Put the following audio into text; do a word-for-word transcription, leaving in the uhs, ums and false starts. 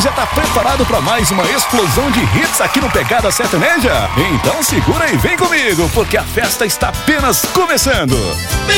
já tá preparado para mais uma explosão de hits aqui no Pegada Sertaneja? Então segura e vem comigo, porque a festa está apenas começando.